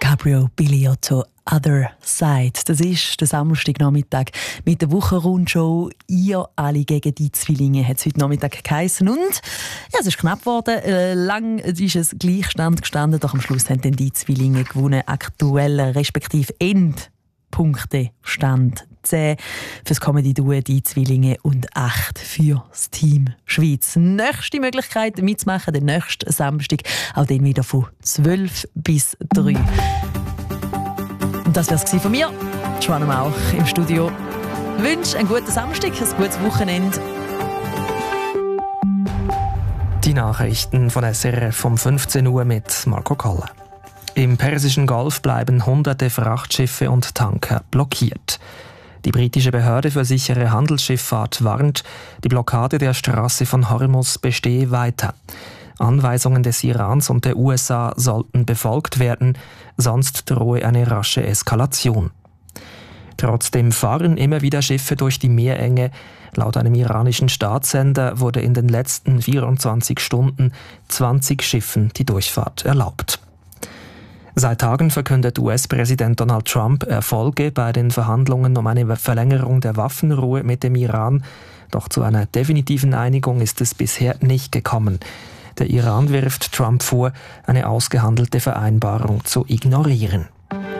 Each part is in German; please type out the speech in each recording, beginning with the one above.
Gabriel Biliotto, «Other Side». Das ist der Samstagnachmittag mit der Wochenrundschau. «Ihr alle gegen die Zwillinge» hat es heute Nachmittag geheissen. Und ja, es ist knapp geworden. Lang ist es Gleichstand gestanden, doch am Schluss haben dann die Zwillinge gewonnen. Aktueller respektive Endpunktestand 10 fürs Comedy-Duo «Die Zwillinge» und 8 fürs Team Schweiz. Nächste Möglichkeit mitzumachen, den nächsten Samstag, auch den wieder von 12 bis 3. Und das war es von mir, Joanna Mauch im Studio. Ich wünsche einen guten Samstag, ein gutes Wochenende. Die Nachrichten von SRF um 15 Uhr mit Marco Koller. Im Persischen Golf bleiben hunderte Frachtschiffe und Tanker blockiert. Die britische Behörde für sichere Handelsschifffahrt warnt, die Blockade der Straße von Hormuz bestehe weiter. Anweisungen des Irans und der USA sollten befolgt werden, sonst drohe eine rasche Eskalation. Trotzdem fahren immer wieder Schiffe durch die Meerenge. Laut einem iranischen Staatssender wurde in den letzten 24 Stunden 20 Schiffen die Durchfahrt erlaubt. Seit Tagen verkündet US-Präsident Donald Trump Erfolge bei den Verhandlungen um eine Verlängerung der Waffenruhe mit dem Iran. Doch zu einer definitiven Einigung ist es bisher nicht gekommen. Der Iran wirft Trump vor, eine ausgehandelte Vereinbarung zu ignorieren.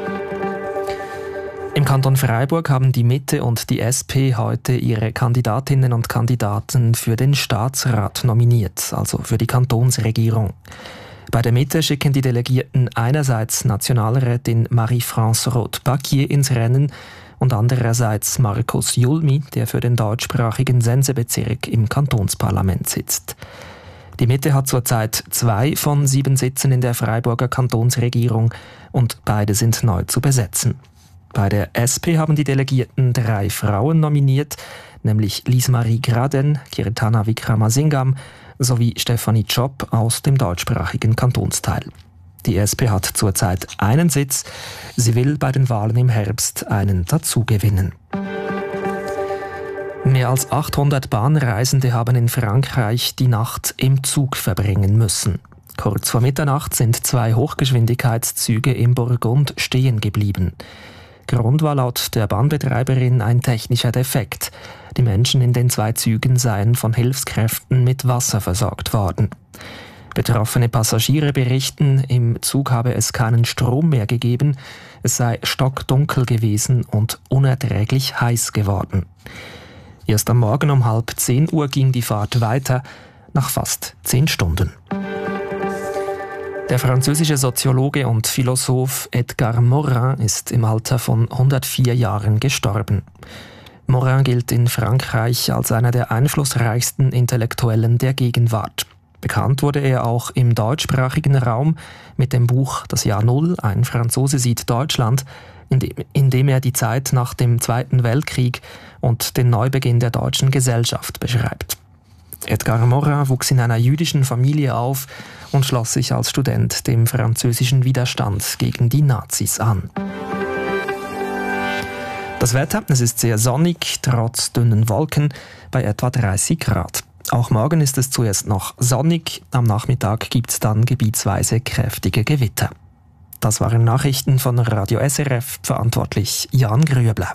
Im Kanton Freiburg haben die Mitte und die SP heute ihre Kandidatinnen und Kandidaten für den Staatsrat nominiert, also für die Kantonsregierung. Bei der Mitte schicken die Delegierten einerseits Nationalrätin Marie-France Roth-Baquier ins Rennen und andererseits Markus Julmi, der für den deutschsprachigen Sensebezirk im Kantonsparlament sitzt. Die Mitte hat zurzeit 2 von 7 Sitzen in der Freiburger Kantonsregierung und beide sind neu zu besetzen. Bei der SP haben die Delegierten 3 Frauen nominiert, nämlich Lise-Marie Graden, Kirtana Wickramasingam sowie Stefanie Tschopp aus dem deutschsprachigen Kantonsteil. Die SP hat zurzeit einen Sitz. Sie will bei den Wahlen im Herbst einen dazugewinnen. Mehr als 800 Bahnreisende haben in Frankreich die Nacht im Zug verbringen müssen. Kurz vor Mitternacht sind 2 Hochgeschwindigkeitszüge im Burgund stehen geblieben. Grund war laut der Bahnbetreiberin ein technischer Defekt. Die Menschen in den 2 Zügen seien von Hilfskräften mit Wasser versorgt worden. Betroffene Passagiere berichten, im Zug habe es keinen Strom mehr gegeben, es sei stockdunkel gewesen und unerträglich heiß geworden. Erst am Morgen um 9:30 Uhr ging die Fahrt weiter, nach fast 10 Stunden. Der französische Soziologe und Philosoph Edgar Morin ist im Alter von 104 Jahren gestorben. Morin gilt in Frankreich als einer der einflussreichsten Intellektuellen der Gegenwart. Bekannt wurde er auch im deutschsprachigen Raum mit dem Buch »Das Jahr Null, ein Franzose sieht Deutschland«, in dem er die Zeit nach dem Zweiten Weltkrieg und den Neubeginn der deutschen Gesellschaft beschreibt. Edgar Morin wuchs in einer jüdischen Familie auf und schloss sich als Student dem französischen Widerstand gegen die Nazis an. Das Wetter, es ist sehr sonnig, trotz dünnen Wolken, bei etwa 30 Grad. Auch morgen ist es zuerst noch sonnig, am Nachmittag gibt es dann gebietsweise kräftige Gewitter. Das waren Nachrichten von Radio SRF, verantwortlich Jan Grüebler.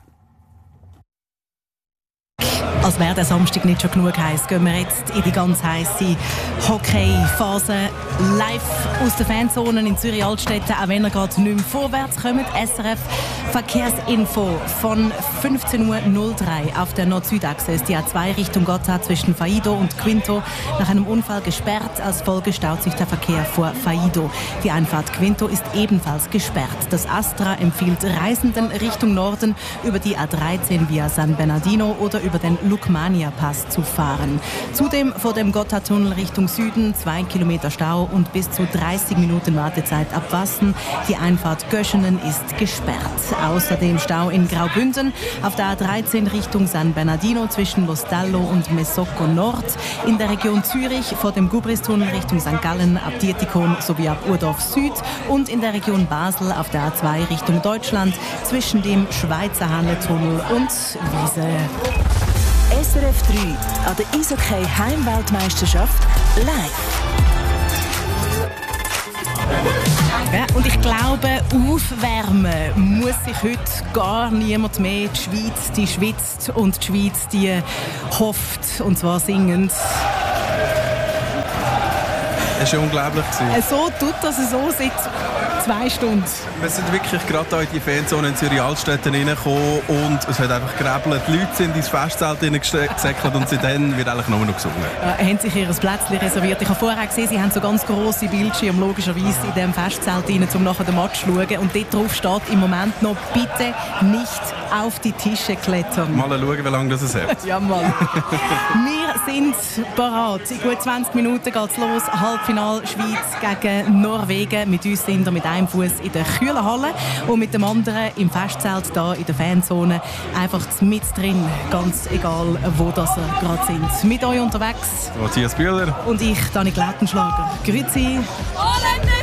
Als wäre der Samstag nicht schon genug heiß, gehen wir jetzt in die ganz heisse Hockey-Phase live aus den Fanzonen in Zürich-Altstetten, auch wenn ihr gerade nicht mehr vorwärts kommt. SRF Verkehrsinfo von 15:03 Uhr auf der Nord-Süd-Achse ist die A2 Richtung Gotha zwischen Faido und Quinto nach einem Unfall gesperrt. Als Folge staut sich der Verkehr vor Faido. Die Einfahrt Quinto ist ebenfalls gesperrt. Das Astra empfiehlt Reisenden Richtung Norden über die A13 via San Bernardino oder über den Lukmania-Pass zu fahren. Zudem vor dem Gotthardtunnel Richtung Süden 2 Kilometer Stau und bis zu 30 Minuten Wartezeit ab Wassen. Die Einfahrt Göschenen ist gesperrt. Außerdem Stau in Graubünden auf der A13 Richtung San Bernardino zwischen Lostallo und Mesocco Nord. In der Region Zürich vor dem Gubristunnel Richtung St. Gallen ab Dietikon sowie ab Urdorf Süd und in der Region Basel auf der A2 Richtung Deutschland zwischen dem Schweizer Hallentunnel und Wiese. SRF 3 an der Eishockey Heimweltmeisterschaft live. Ja, und ich glaube, aufwärmen muss sich heute gar niemand mehr. Die Schweiz, die schwitzt und die Schweiz, die hofft, und zwar singend. Es war unglaublich. So tut das so seit 2 Stunden. Wir sind wirklich gerade hier in die Fanzone in Zürich-Altstetten reingekommen und es hat einfach gerebelt. Die Leute sind ins Festzelt hineingesäckelt und seitdem wird eigentlich nur noch gesungen. Haben sich ihr Plätzchen reserviert. Ich habe vorher gesehen, sie haben so ganz grosse Bildschirme logischerweise in diesem Festzelt rein, um nachher den Match zu schauen. Und dort drauf steht im Moment noch, bitte nicht auf die Tische klettern. Mal schauen, wie lange das es hat. Ja, Mann. Wir sind bereit. In gut 20 Minuten geht es los. Halbfinale Schweiz gegen Norwegen. Mit uns sind wir mit einem Fuß in der kühlen Halle und mit dem anderen im Festzelt hier in der Fanzone. Einfach mit drin, ganz egal, wo das gerade sind. Mit euch unterwegs Matthias Bühler und ich, Dani Glättenschlager. Grüezi.